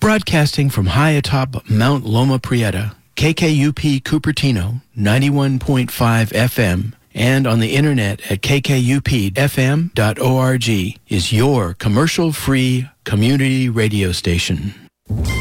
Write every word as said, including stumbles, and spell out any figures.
Broadcasting from high atop Mount Loma Prieta, K K U P Cupertino, ninety-one point five F M, and on the internet at k k u p f m dot org is your commercial-free community radio station.